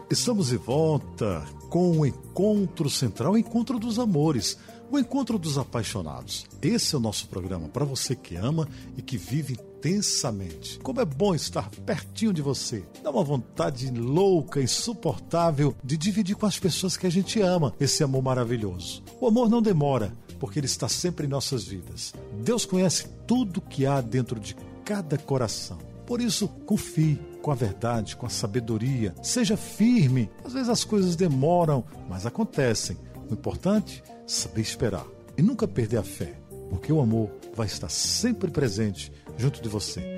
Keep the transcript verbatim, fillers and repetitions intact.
Estamos de volta com o Encontro Central, o Encontro dos Amores, o Encontro dos Apaixonados. Esse é o nosso programa para você que ama e que vive intensamente. Como é bom estar pertinho de você. Dá uma vontade louca, insuportável de dividir com as pessoas que a gente ama esse amor maravilhoso. O amor não demora, porque ele está sempre em nossas vidas. Deus conhece tudo que há dentro de cada coração. Por isso, confie com a verdade, com a sabedoria. Seja firme. Às vezes as coisas demoram, mas acontecem. O importante é saber esperar e nunca perder a fé, porque o amor vai estar sempre presente junto de você.